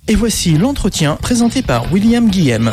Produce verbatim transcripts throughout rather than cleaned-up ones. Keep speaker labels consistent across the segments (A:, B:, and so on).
A: Et voici l'entretien présenté par William Guillem.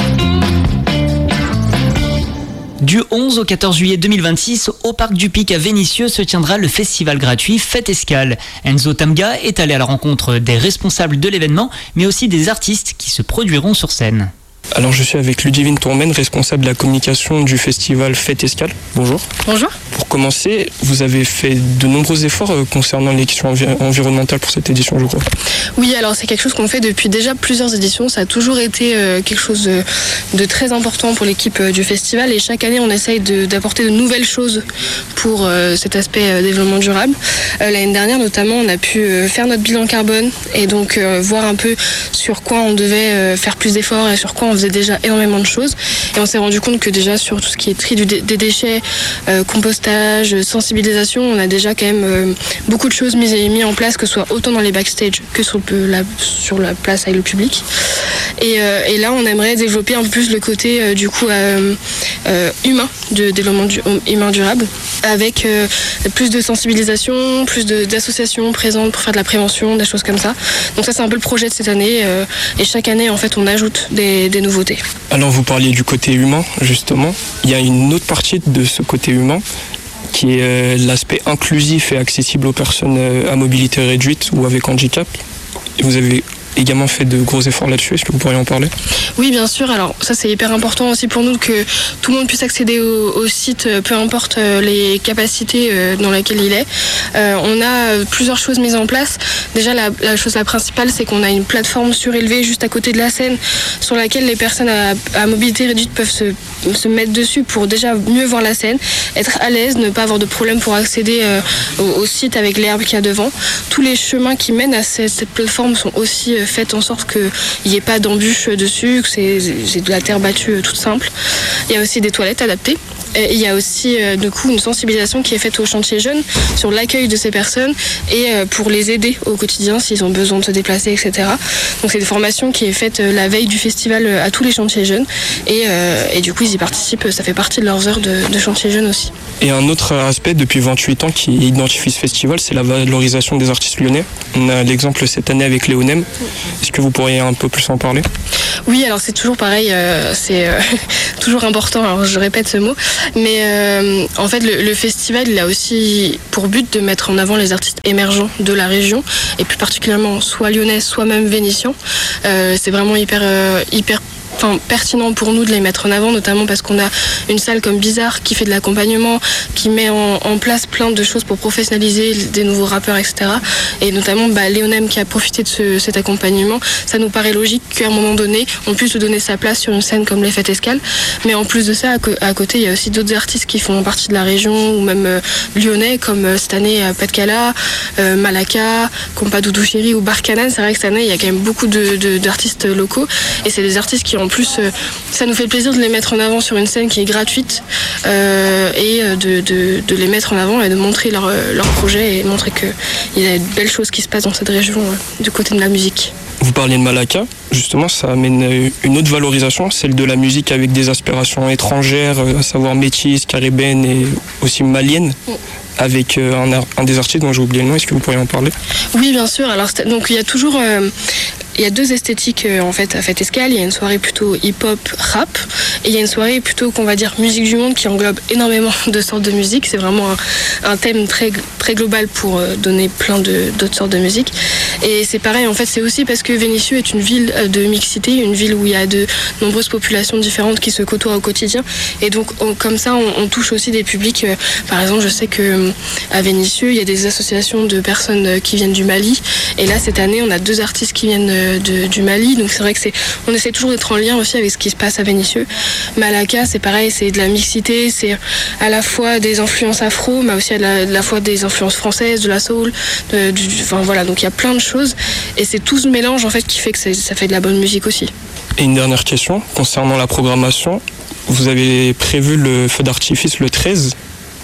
B: Du onze au quatorze juillet deux mille vingt-six, au Parc du Pic à Vénissieux se tiendra le festival gratuit Fête Escale. Enzo Tamga est allé à la rencontre des responsables de l'événement, mais aussi des artistes qui se produiront sur scène.
C: Alors je suis avec Ludivine Tourmen, responsable de la communication du festival Fête Escale. Bonjour.
D: Bonjour.
C: Pour commencer, vous avez fait de nombreux efforts concernant les questions envi- environnementales pour cette édition, je crois.
D: Oui, alors c'est quelque chose qu'on fait depuis déjà plusieurs éditions. Ça a toujours été euh, quelque chose de, de très important pour l'équipe euh, du festival et chaque année on essaye de, d'apporter de nouvelles choses pour euh, cet aspect euh, développement durable. Euh, l'année dernière notamment, on a pu euh, faire notre bilan carbone et donc euh, voir un peu sur quoi on devait euh, faire plus d'efforts et sur quoi on faisait déjà énormément de choses. Et on s'est rendu compte que déjà sur tout ce qui est tri du dé- des déchets, euh, compostage, sensibilisation, on a déjà quand même euh, beaucoup de choses mises et mises en place, que ce soit autant dans les backstage que sur, le, la, sur la place avec le public. Et, euh, et là, on aimerait développer un peu plus le côté euh, du coup euh, euh, humain, de développement du, humain durable, avec euh, plus de sensibilisation, plus de, d'associations présentes pour faire de la prévention, des choses comme ça. Donc ça, c'est un peu le projet de cette année. Euh, et chaque année, en fait, on ajoute des, des nouveautés.
C: Alors vous parliez du côté humain, justement. Il y a une autre partie de ce côté humain qui est euh, l'aspect inclusif et accessible aux personnes euh, à mobilité réduite ou avec handicap. Et vous avez également fait de gros efforts là-dessus, est-ce que vous pourriez en parler ?
D: Oui, bien sûr. Alors ça, c'est hyper important aussi pour nous que tout le monde puisse accéder au, au site, peu importe les capacités dans lesquelles il est. Euh, on a plusieurs choses mises en place. Déjà, la, la chose la principale, c'est qu'on a une plateforme surélevée juste à côté de la scène sur laquelle les personnes à, à mobilité réduite peuvent se, se mettre dessus pour déjà mieux voir la scène, être à l'aise, ne pas avoir de problème pour accéder euh, au, au site avec l'herbe qu'il y a devant. Tous les chemins qui mènent à cette, cette plateforme sont aussi euh, faits en sorte qu'il n'y ait pas d'embûches dessus, que c'est, c'est de la terre battue euh, toute simple. Il y a aussi des toilettes adaptées. Et il y a aussi euh, du coup une sensibilisation qui est faite aux chantiers jeunes sur l'accueil de ces personnes et euh, pour les aider au quotidien s'ils ont besoin de se déplacer, et cetera. Donc c'est une formation qui est faite euh, la veille du festival euh, à tous les chantiers jeunes et, euh, et du coup ils y participent, ça fait partie de leurs heures de, de chantier jeunes aussi.
C: Et un autre aspect depuis vingt-huit ans qui identifie ce festival, c'est la valorisation des artistes lyonnais. On a l'exemple cette année avec Léonem. Est-ce que vous pourriez un peu plus en parler ?
D: Oui, alors c'est toujours pareil, euh, c'est euh, toujours important, alors je répète ce mot, mais euh, en fait le, le festival il a aussi pour but de mettre en avant les artistes émergents de la région, et plus particulièrement soit lyonnais, soit même vénitiens. Euh, c'est vraiment hyper, euh, hyper Enfin, pertinent pour nous de les mettre en avant, notamment parce qu'on a une salle comme Bizarre qui fait de l'accompagnement, qui met en, en place plein de choses pour professionnaliser des nouveaux rappeurs, et cetera. Et notamment bah, Léonem qui a profité de ce, cet accompagnement. Ça nous paraît logique qu'à un moment donné, on puisse lui donner sa place sur une scène comme les Fêtes Escale. Mais en plus de ça, à, co- à côté, il y a aussi d'autres artistes qui font partie de la région, ou même euh, lyonnais, comme euh, cette année à Pat-Cala, euh, Malaka, Compa Doudou Chéri ou Barcanan. C'est vrai que cette année, il y a quand même beaucoup de, de, d'artistes locaux. Et c'est des artistes qui ont en plus, euh, ça nous fait plaisir de les mettre en avant sur une scène qui est gratuite euh, et de, de, de les mettre en avant et de montrer leur, leur projet et montrer qu'il y a de belles choses qui se passent dans cette région euh, du côté de la musique.
C: Vous parliez de Malaka, justement ça amène une autre valorisation, celle de la musique avec des aspirations étrangères, à savoir métis, caribéennes et aussi maliennes. Mm. Avec un, un des artistes dont j'ai oublié le nom, est-ce que vous pourriez en parler ?
D: Oui, bien sûr. Alors, donc il y a toujours, euh, il y a deux esthétiques euh, en fait à Fête Escale. Il y a une soirée plutôt hip-hop, rap, et il y a une soirée plutôt qu'on va dire musique du monde qui englobe énormément de sortes de musique. C'est vraiment un, un thème très très global pour euh, donner plein de d'autres sortes de musique. Et c'est pareil en fait, c'est aussi parce que Vénissieux est une ville de mixité, une ville où il y a de nombreuses populations différentes qui se côtoient au quotidien. Et donc on, comme ça, on, on touche aussi des publics. Euh, par exemple, je sais que à Vénissieux, il y a des associations de personnes qui viennent du Mali. Et là, cette année, on a deux artistes qui viennent de, du Mali. Donc c'est vrai que c'est, on essaie toujours d'être en lien aussi avec ce qui se passe à Vénissieux. Malaka, c'est pareil, c'est de la mixité, c'est à la fois des influences afro, mais aussi à la, de la fois des influences françaises, de la soul, de, du, enfin voilà. Donc il y a plein de choses. Et c'est tout ce mélange en fait qui fait que ça, ça fait de la bonne musique aussi.
C: Et une dernière question concernant la programmation. Vous avez prévu le feu d'artifice le treize.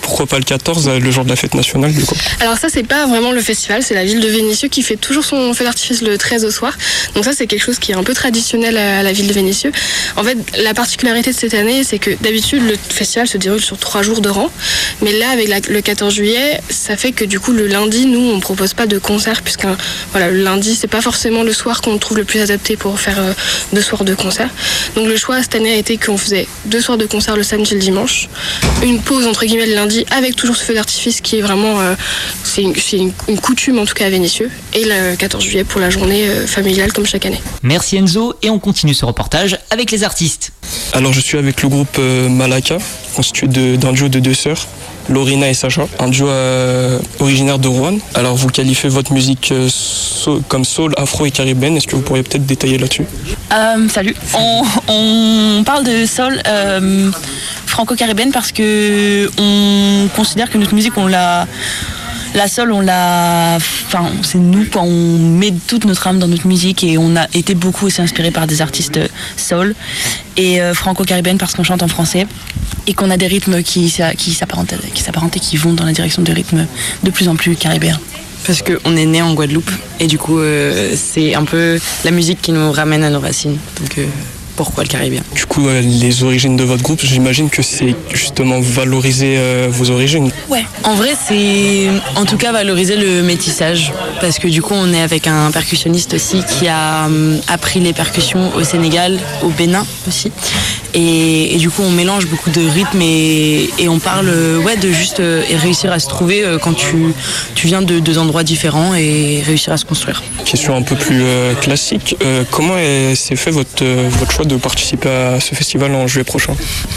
C: pourquoi pas le quatorze, le jour de la fête nationale du coup?
D: Alors ça, c'est pas vraiment le festival, c'est la ville de Vénissieux qui fait toujours son feu d'artifice le treize au soir. Donc ça, c'est quelque chose qui est un peu traditionnel à la ville de Vénissieux. En fait, la particularité de cette année, c'est que d'habitude, le festival se déroule sur trois jours de rang. Mais là, avec la, le quatorze juillet, ça fait que du coup, le lundi, nous, on propose pas de concert, puisque voilà, le lundi, c'est pas forcément le soir qu'on trouve le plus adapté pour faire euh, deux soirs de concert. Donc le choix cette année a été qu'on faisait deux soirs de concert le samedi et le dimanche, une pause entre guillemets le lundi avec toujours ce feu d'artifice qui est vraiment euh, c'est, une, c'est une, une coutume en tout cas à Vénissieux, et le quatorze juillet pour la journée euh, familiale comme chaque année.
B: Merci Enzo, et on continue ce reportage avec les artistes.
C: Alors je suis avec le groupe euh, Malaka, constitué de, d'un duo de deux sœurs, Lorina et Sacha, un duo euh, originaire de Rouen. Alors vous qualifiez votre musique euh, soul, comme soul, afro et caribéenne, est-ce que vous pourriez peut-être détailler là-dessus?
E: euh, Salut, on, on parle de soul euh, franco-caribéenne parce que on considère que notre musique, on l'a... La soul, on l'a, enfin, c'est nous quand on met toute notre âme dans notre musique, et on a été beaucoup aussi inspiré par des artistes soul et euh, franco-caribéenne parce qu'on chante en français et qu'on a des rythmes qui, qui s'apparentent, qui s'apparentent et qui vont dans la direction de rythmes de plus en plus caribéens.
F: Parce qu'on est né en Guadeloupe et du coup euh, c'est un peu la musique qui nous ramène à nos racines. Donc euh, pourquoi le Caribéen?
C: Du coup, euh, les origines de votre groupe, j'imagine que c'est justement valoriser euh, vos origines.
F: Ouais, en vrai c'est en tout cas valoriser le métissage, parce que du coup on est avec un percussionniste aussi qui a euh, appris les percussions au Sénégal, au Bénin aussi. Et, et du coup on mélange beaucoup de rythmes et, et on parle ouais, de juste euh, et réussir à se trouver euh, quand tu, tu viens de deux endroits différents et réussir à se construire.
C: Question un peu plus euh, classique, euh, comment est, s'est fait votre, euh, votre choix de participer à ce festival en juillet prochain?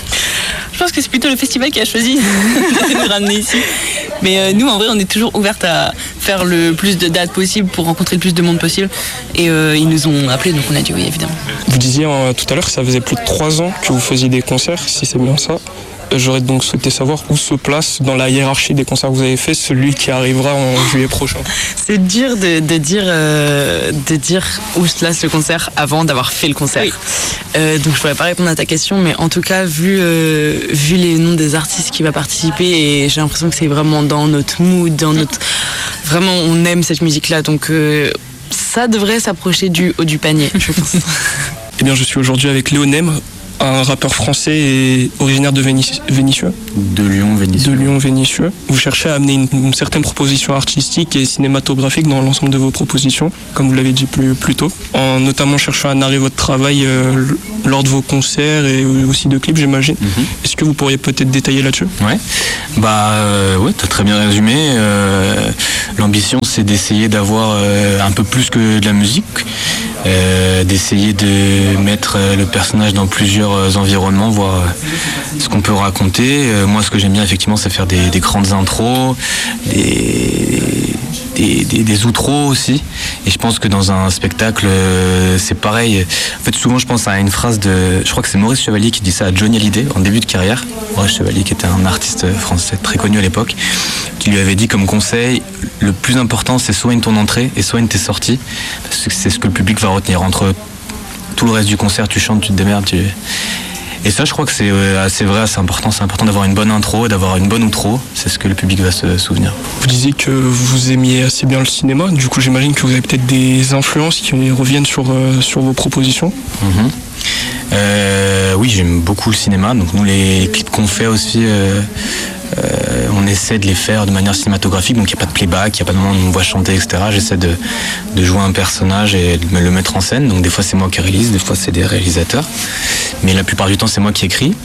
E: Je pense que c'est plutôt le festival qui a choisi de nous ramener ici. Mais euh, nous, en vrai, on est toujours ouverte à faire le plus de dates possible pour rencontrer le plus de monde possible. Et euh, ils nous ont appelés, donc on a dit oui, évidemment.
C: Vous disiez euh, tout à l'heure que ça faisait plus de trois ans que vous faisiez des concerts, si c'est bien ça. J'aurais donc souhaité savoir où se place dans la hiérarchie des concerts que vous avez fait celui qui arrivera en juillet prochain.
F: C'est dur de, de, dire, euh, de dire où se place le concert avant d'avoir fait le concert. Oui. Euh, donc je ne pourrais pas répondre à ta question, mais en tout cas, vu, euh, vu les noms des artistes qui vont participer, et j'ai l'impression que c'est vraiment dans notre mood, dans notre... Vraiment, on aime cette musique-là, donc euh, ça devrait s'approcher du haut du panier, je pense.
C: Eh bien, je suis aujourd'hui avec Léo Nem, un rappeur français et originaire de Vénissieux.
G: De Lyon, Vénissieux.
C: De Lyon, Vénissieux. Vous cherchez à amener une, une certaine proposition artistique et cinématographique dans l'ensemble de vos propositions, comme vous l'avez dit plus, plus tôt, en notamment cherchant à narrer votre travail euh, lors de vos concerts et aussi de clips, j'imagine. Mm-hmm. Est-ce que vous pourriez peut-être détailler là-dessus?
G: Ouais, bah euh, ouais, t'as très bien résumé. Euh, l'ambition, c'est d'essayer d'avoir euh, un peu plus que de la musique, euh, d'essayer de mettre le personnage dans plusieurs environnements, voir ce qu'on peut raconter. Moi, ce que j'aime bien, effectivement, c'est faire des, des grandes intros, des, des, des, des outros aussi. Et je pense que dans un spectacle, c'est pareil. En fait, souvent, je pense à une phrase de... Je crois que c'est Maurice Chevalier qui dit ça à Johnny Hallyday, en début de carrière. Maurice Chevalier, qui était un artiste français très connu à l'époque, qui lui avait dit comme conseil, le plus important, c'est soit une ton entrée et soit une tes sorties, parce que c'est ce que le public va retenir. Entre tout le reste du concert, tu chantes, tu te démerdes, tu... Et ça, je crois que c'est assez vrai, c'est important. C'est important d'avoir une bonne intro, d'avoir une bonne outro. C'est ce que le public va se souvenir.
C: Vous disiez que vous aimiez assez bien le cinéma. Du coup, j'imagine que vous avez peut-être des influences qui reviennent sur, euh, sur vos propositions.
G: Mmh. Euh, oui, j'aime beaucoup le cinéma. Donc nous, les clips qu'on fait aussi, euh, euh, on essaie de les faire de manière cinématographique. Donc il n'y a pas de playback, il n'y a pas de moment où on me voit chanter, et cetera. J'essaie de, de jouer un personnage et de me le mettre en scène. Donc des fois, c'est moi qui réalise, des fois, c'est des réalisateurs. Mais la plupart du temps, c'est moi qui écris.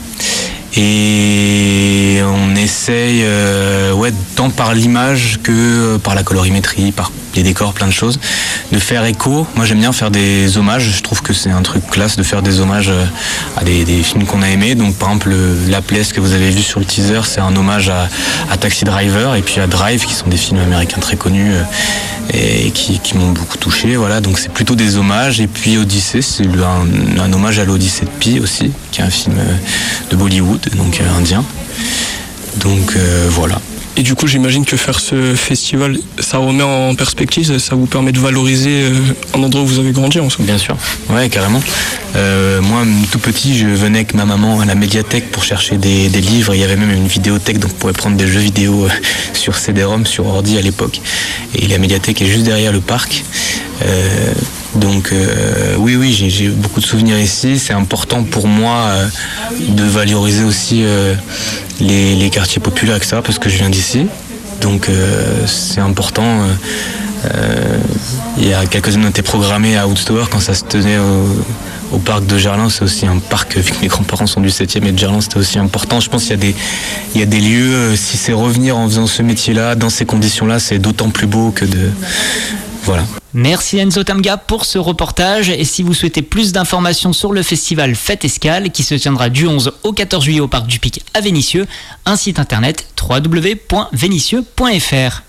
G: Et on essaye, euh, ouais, tant par l'image que par la colorimétrie, par les décors, plein de choses, de faire écho. Moi, j'aime bien faire des hommages. Je trouve que c'est un truc classe de faire des hommages à des, des films qu'on a aimés. Donc, par exemple, La Place que vous avez vu sur le teaser, c'est un hommage à, à Taxi Driver et puis à Drive, qui sont des films américains très connus et qui, qui m'ont beaucoup touché. Voilà, donc c'est plutôt des hommages. Et puis Odyssée, c'est un, un hommage à l'Odyssée de Pi aussi, qui est un film de Bollywood, donc euh, indien. Donc euh, voilà.
C: Et du coup, j'imagine que faire ce festival, ça remet en perspective, ça vous permet de valoriser un endroit où vous avez grandi en soi.
G: Bien sûr, ouais, carrément. Euh, moi, tout petit, je venais avec ma maman à la médiathèque pour chercher des, des livres. Il y avait même une vidéothèque, donc on pouvait prendre des jeux vidéo sur C D-ROM, sur ordi à l'époque. Et la médiathèque est juste derrière le parc. Euh, donc euh, oui, oui, j'ai, j'ai beaucoup de souvenirs ici. C'est important pour moi euh, de valoriser aussi euh, les, les quartiers populaires, et cetera, parce que je viens d'ici. Donc euh, c'est important. Euh, euh, il y a quelques années, on était programmé à Woodstower quand ça se tenait au, au parc de Gerland. C'est aussi un parc, vu que mes grands-parents sont du septième et de Gerland, c'était aussi important. Je pense qu'il y a des, il y a des lieux, euh, si c'est revenir en faisant ce métier-là, dans ces conditions-là, c'est d'autant plus beau que de... Voilà.
B: Merci Enzo Tamga pour ce reportage. Et si vous souhaitez plus d'informations sur le festival Fête Escale, qui se tiendra du onze au quatorze juillet au Parc du Pic à Vénissieux, un site internet w w w point vénissieux point f r.